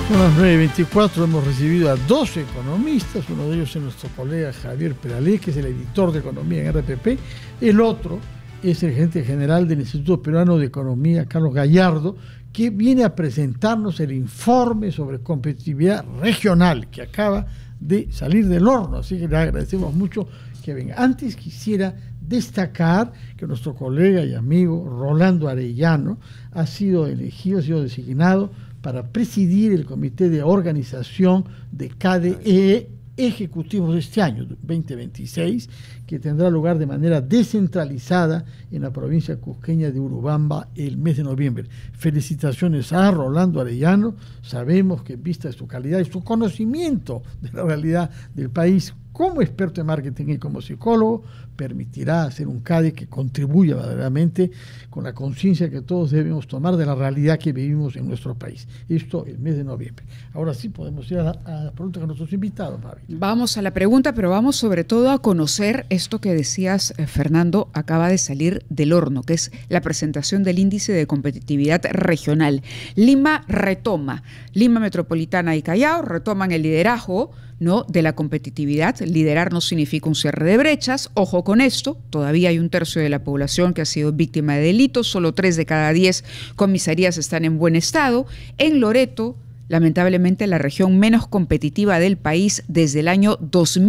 Son las 9:24, hemos recibido a 12 economistas, uno de ellos es nuestro colega Javier Peralé, que es el editor de Economía en RPP, el otro es el gerente general del Instituto Peruano de Economía, Carlos Gallardo, que viene a presentarnos el informe sobre competitividad regional, que acaba de salir del horno, así que le agradecemos mucho que venga. Antes quisiera destacar que nuestro colega y amigo Rolando Arellano ha sido elegido, ha sido designado para presidir el comité de organización de KDE ejecutivos de este año 2026, que tendrá lugar de manera descentralizada en la provincia cusqueña de Urubamba el mes de noviembre. Felicitaciones a Rolando Arellano. Sabemos que en vista de su calidad y su conocimiento de la realidad del país como experto en marketing y como psicólogo, permitirá hacer un CADE que contribuya verdaderamente con la conciencia que todos debemos tomar de la realidad que vivimos en nuestro país. Esto el mes de noviembre. Ahora sí podemos ir a la pregunta con nuestros invitados, Mavi. Vamos a la pregunta, pero vamos sobre todo a conocer esto que decías, Fernando, acaba de salir del horno, que es la presentación del índice de competitividad regional. Lima Metropolitana y Callao retoman el liderazgo, ¿no?, de la competitividad. Liderar no significa un cierre de brechas. Ojo con esto, todavía hay un tercio de la población que ha sido víctima de delitos, solo 3 de cada 10 comisarías están en buen estado. En Loreto, lamentablemente la región menos competitiva del país desde el año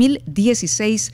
2016,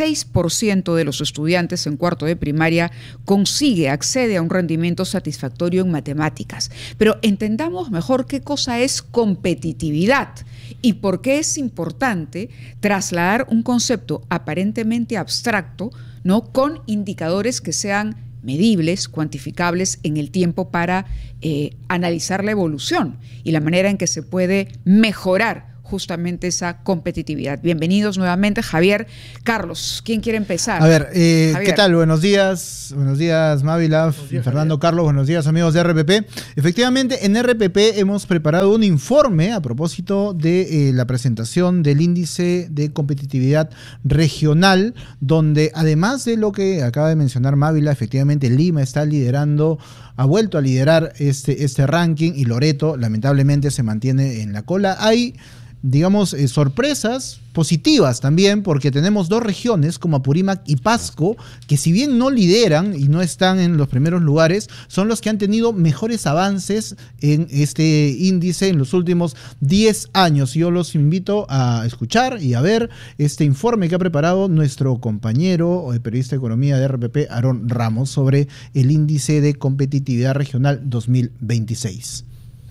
6% de los estudiantes en cuarto de primaria accede a un rendimiento satisfactorio en matemáticas. Pero entendamos mejor qué cosa es competitividad y por qué es importante trasladar un concepto aparentemente abstracto, ¿no?, con indicadores que sean medibles, cuantificables en el tiempo para analizar la evolución y la manera en que se puede mejorar justamente esa competitividad. Bienvenidos nuevamente, Javier. Carlos, ¿quién quiere empezar? A ver, ¿qué tal? Buenos días, Mávila, Fernando, Javier. Carlos, buenos días, amigos de RPP. Efectivamente, en RPP hemos preparado un informe a propósito de la presentación del índice de competitividad regional, donde además de lo que acaba de mencionar Mávila, efectivamente Lima está liderando, ha vuelto a liderar este ranking, y Loreto lamentablemente se mantiene en la cola. Hay, digamos, sorpresas positivas también, porque tenemos 2 regiones como Apurímac y Pasco, que si bien no lideran y no están en los primeros lugares, son los que han tenido mejores avances en este índice en los últimos 10 años. Yo los invito a escuchar y a ver este informe que ha preparado nuestro compañero periodista de economía de RPP, Aarón Ramos, sobre el índice de competitividad regional 2026.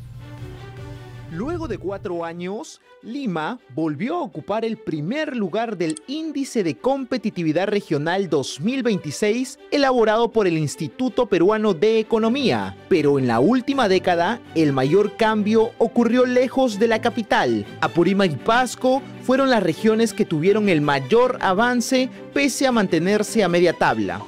Luego de 4 años, Lima volvió a ocupar el primer lugar del Índice de Competitividad Regional 2026, elaborado por el Instituto Peruano de Economía. Pero en la última década, el mayor cambio ocurrió lejos de la capital. Apurímac y Pasco fueron las regiones que tuvieron el mayor avance, pese a mantenerse a media tabla.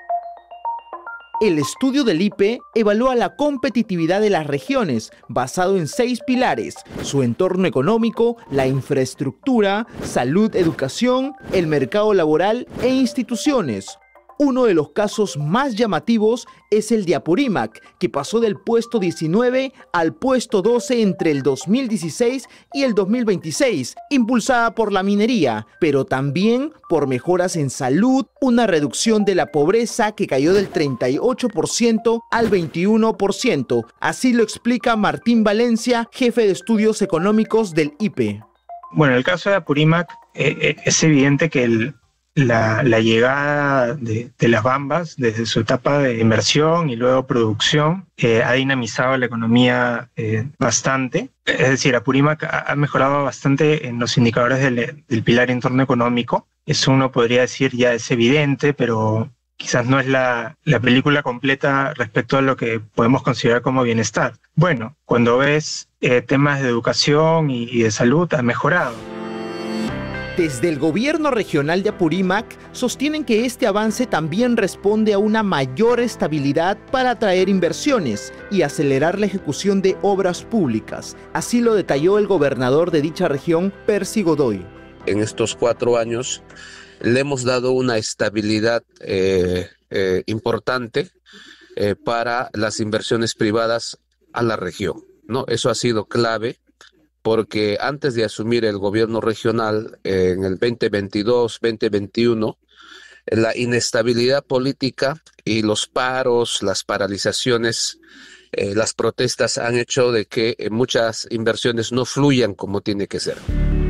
El estudio del IPE evalúa la competitividad de las regiones, basado en 6 pilares: su entorno económico, la infraestructura, salud, educación, el mercado laboral e instituciones. Uno de los casos más llamativos es el de Apurímac, que pasó del puesto 19 al puesto 12 entre el 2016 y el 2026, impulsada por la minería, pero también por mejoras en salud, una reducción de la pobreza que cayó del 38% al 21%. Así lo explica Martín Valencia, jefe de estudios económicos del IPE. Bueno, en el caso de Apurímac es evidente que la llegada de las Bambas, desde su etapa de inversión y luego producción, ha dinamizado la economía bastante. Es decir, Apurímac ha mejorado bastante en los indicadores del pilar entorno económico. Eso uno podría decir ya es evidente, pero quizás no es la película completa respecto a lo que podemos considerar como bienestar. Bueno, cuando ves temas de educación y de salud, ha mejorado. Desde el gobierno regional de Apurímac sostienen que este avance también responde a una mayor estabilidad para atraer inversiones y acelerar la ejecución de obras públicas. Así lo detalló el gobernador de dicha región, Percy Godoy. En estos 4 años le hemos dado una estabilidad importante para las inversiones privadas a la región, ¿no? Eso ha sido clave porque antes de asumir el gobierno regional en el 2022-2021, la inestabilidad política y los paros, las paralizaciones, las protestas han hecho de que muchas inversiones no fluyan como tiene que ser.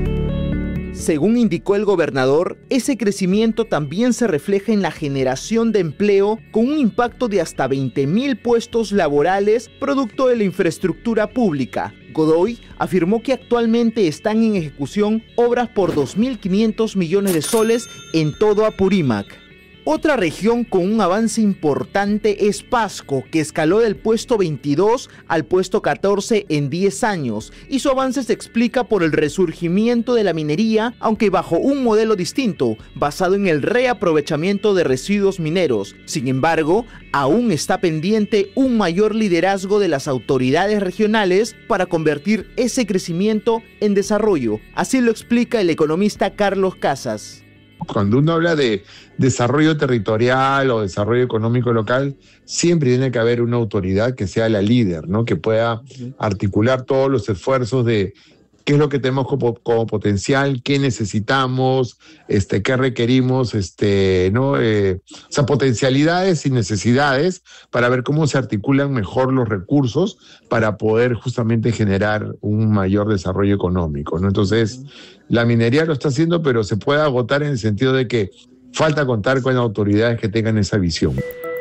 Según indicó el gobernador, ese crecimiento también se refleja en la generación de empleo con un impacto de hasta 20.000 puestos laborales producto de la infraestructura pública. Godoy afirmó que actualmente están en ejecución obras por 2.500 millones de soles en todo Apurímac. Otra región con un avance importante es Pasco, que escaló del puesto 22 al puesto 14 en 10 años, y su avance se explica por el resurgimiento de la minería, aunque bajo un modelo distinto, basado en el reaprovechamiento de residuos mineros. Sin embargo, aún está pendiente un mayor liderazgo de las autoridades regionales para convertir ese crecimiento en desarrollo. Así lo explica el economista Carlos Casas. Cuando uno habla de desarrollo territorial o desarrollo económico local, siempre tiene que haber una autoridad que sea la líder, ¿no? Que pueda articular todos los esfuerzos de qué es lo que tenemos como potencial, qué necesitamos, qué requerimos, ¿no? O sea, potencialidades y necesidades para ver cómo se articulan mejor los recursos para poder justamente generar un mayor desarrollo económico, ¿no? Entonces, la minería lo está haciendo, pero se puede agotar en el sentido de que falta contar con autoridades que tengan esa visión.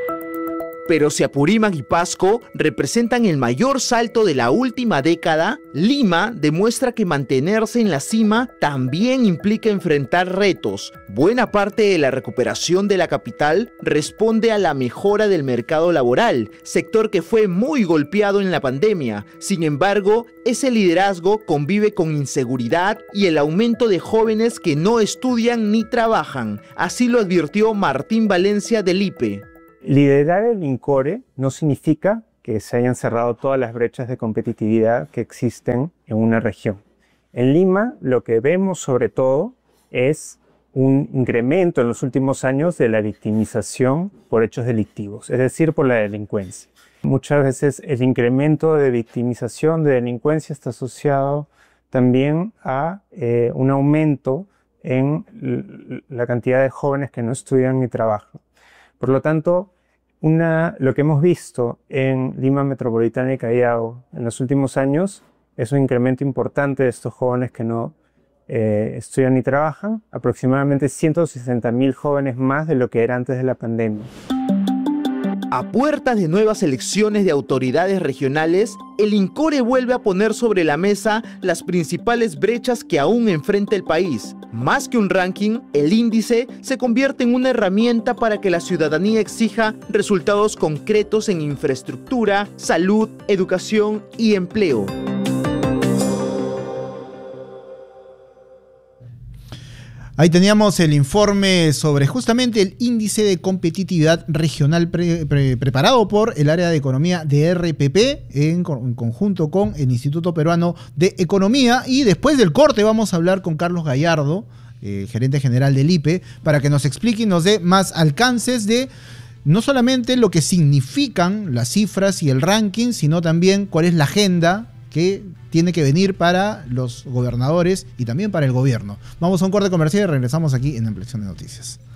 Pero si Apurímac y Pasco representan el mayor salto de la última década, Lima demuestra que mantenerse en la cima también implica enfrentar retos. Buena parte de la recuperación de la capital responde a la mejora del mercado laboral, sector que fue muy golpeado en la pandemia. Sin embargo, ese liderazgo convive con inseguridad y el aumento de jóvenes que no estudian ni trabajan. Así lo advirtió Martín Valencia del IPE. Liderar el INCORE no significa que se hayan cerrado todas las brechas de competitividad que existen en una región. En Lima, lo que vemos sobre todo es un incremento en los últimos años de la victimización por hechos delictivos, es decir, por la delincuencia. Muchas veces el incremento de victimización de delincuencia está asociado también a un aumento en la cantidad de jóvenes que no estudian ni trabajan. Por lo tanto, lo que hemos visto en Lima Metropolitana y Callao en los últimos años es un incremento importante de estos jóvenes que no estudian ni trabajan, aproximadamente 160.000 jóvenes más de lo que era antes de la pandemia. A puertas de nuevas elecciones de autoridades regionales, el INCORE vuelve a poner sobre la mesa las principales brechas que aún enfrenta el país. Más que un ranking, el índice se convierte en una herramienta para que la ciudadanía exija resultados concretos en infraestructura, salud, educación y empleo. Ahí teníamos el informe sobre justamente el índice de competitividad regional preparado por el área de economía de RPP en conjunto con el Instituto Peruano de Economía. Y después del corte vamos a hablar con Carlos Gallardo, gerente general del IPE, para que nos explique y nos dé más alcances de no solamente lo que significan las cifras y el ranking, sino también cuál es la agenda que tiene que venir para los gobernadores y también para el gobierno. Vamos a un corte comercial y regresamos aquí en Ampliación de Noticias.